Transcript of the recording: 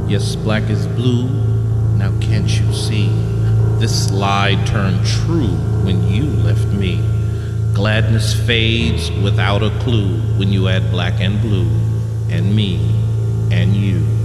Yes, black is blue, now can't you see? This lie turned true when you left me. Gladness fades without a clue when you add black and blue, and me, and you.